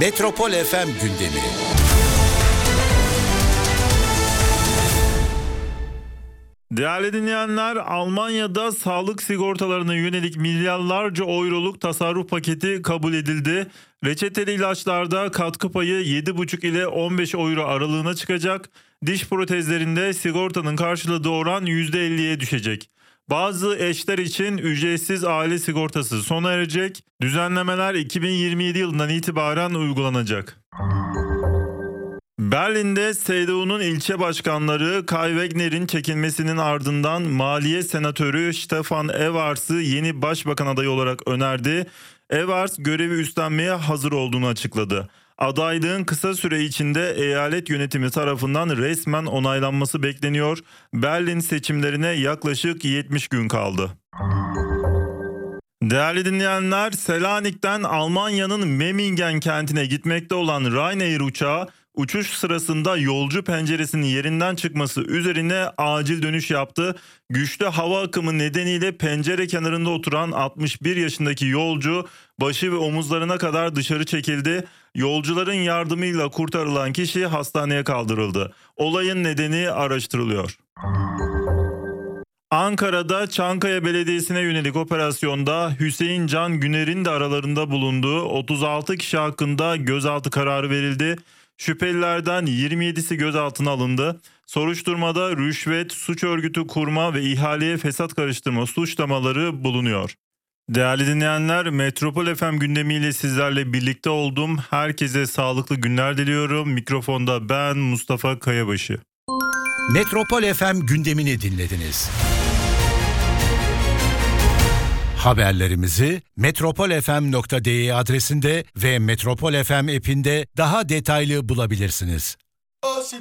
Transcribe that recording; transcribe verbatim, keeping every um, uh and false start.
Metropol F M gündemi. Değerli dinleyenler, Almanya'da sağlık sigortalarına yönelik milyarlarca euroluk tasarruf paketi kabul edildi. Reçeteli ilaçlarda katkı payı yedi buçuk ile on beş euro aralığına çıkacak. Diş protezlerinde sigortanın karşıladığı oran yüzde elliye düşecek. Bazı eşler için ücretsiz aile sigortası sona erecek. Düzenlemeler iki bin yirmi yedi yılından itibaren uygulanacak. Berlin'de C D U'nun ilçe başkanları Kai Wegner'in çekilmesinin ardından Maliye Senatörü Stefan Evers'ı yeni başbakan adayı olarak önerdi. Evers görevi üstlenmeye hazır olduğunu açıkladı. Adaylığın kısa süre içinde eyalet yönetimi tarafından resmen onaylanması bekleniyor. Berlin seçimlerine yaklaşık yetmiş gün kaldı. Değerli dinleyenler, Selanik'ten Almanya'nın Memmingen kentine gitmekte olan Ryanair uçağı uçuş sırasında yolcu penceresinin yerinden çıkması üzerine acil dönüş yaptı. Güçlü hava akımı nedeniyle pencere kenarında oturan altmış bir yaşındaki yolcu başı ve omuzlarına kadar dışarı çekildi. Yolcuların yardımıyla kurtarılan kişi hastaneye kaldırıldı. Olayın nedeni araştırılıyor. Ankara'da Çankaya Belediyesi'ne yönelik operasyonda Hüseyin Can Güner'in de aralarında bulunduğu otuz altı kişi hakkında gözaltı kararı verildi. Şüphelilerden yirmi yedisi gözaltına alındı. Soruşturmada rüşvet, suç örgütü kurma ve ihaleye fesat karıştırma suçlamaları bulunuyor. Değerli dinleyenler, Metropol F M gündemiyle sizlerle birlikte oldum. Herkese sağlıklı günler diliyorum. Mikrofonda ben Mustafa Kayabaşı. Metropol F M gündemini dinlediniz. Haberlerimizi metropol f m nokta d e adresinde ve Metropol F M app'inde daha detaylı bulabilirsiniz.